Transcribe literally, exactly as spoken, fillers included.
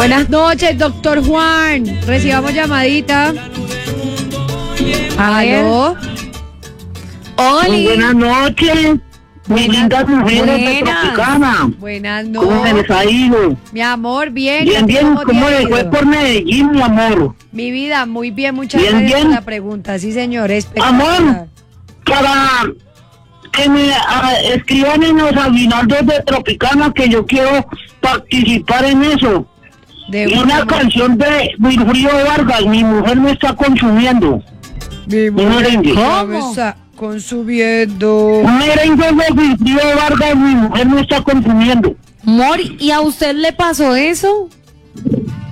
Buenas noches, doctor Juan. Recibamos llamadita. ¿Aló? Muy buenas noches. Muy lindas mujeres de Tropicana. Buenas noches. ¿Cómo se les ha ido? Mi amor, bien. Bien, bien. ¿Cómo les fue por Medellín, mi amor? Mi vida, muy bien. Muchas bien, gracias bien. por la pregunta. Sí, señor. Amor, para que me a, escriban en los aguinaldos de Tropicana que yo quiero participar en eso. De y una amor. canción de Wilfrido Vargas, Mi mujer me está consumiendo. Mi Un merengue. me está consumiendo. Un merengue de Wilfrido Vargas, Mi mujer me está consumiendo. Amor, ¿y a usted le pasó eso?